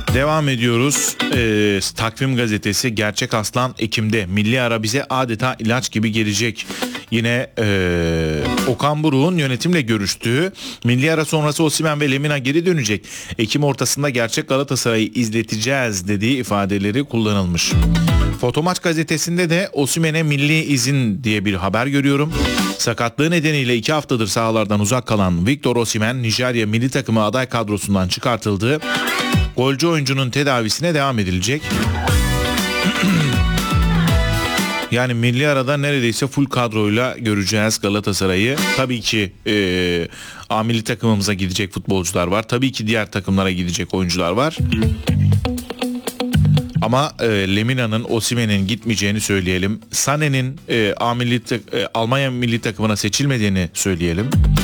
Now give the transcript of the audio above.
Devam ediyoruz. Takvim gazetesi Gerçek Aslan Ekim'de. Milli ara bize adeta ilaç gibi gelecek. Yine Okan Buruk'un yönetimle görüştüğü, milli ara sonrası Osimhen ve Lemina geri dönecek. Ekim ortasında gerçek Galatasaray'ı izleteceğiz dediği ifadeleri kullanılmış. Fotomaç gazetesinde de Osimhen'e milli izin diye bir haber görüyorum. Sakatlığı nedeniyle 2 haftadır sahalardan uzak kalan Victor Osimhen, Nijerya milli takımı aday kadrosundan çıkartıldı. Golcü oyuncunun tedavisine devam edilecek. Yani milli arada neredeyse full kadroyla göreceğiz Galatasaray'ı. Tabii ki A milli takımımıza gidecek futbolcular var. Tabii ki diğer takımlara gidecek oyuncular var. Ama Lemina'nın, Osimhen'in gitmeyeceğini söyleyelim. Sané'nin Almanya milli takımına seçilmediğini söyleyelim.